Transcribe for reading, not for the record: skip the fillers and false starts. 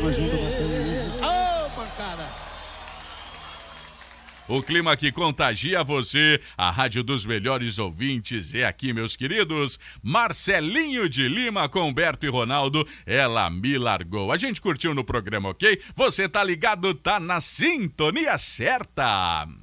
Tamo junto, parceiro. Ô, pancada! O clima que contagia você, a rádio dos melhores ouvintes é aqui, meus queridos. Marcelinho de Lima com Humberto e Ronaldo, ela me largou. A gente curtiu no programa, ok? Você tá ligado, tá na sintonia certa.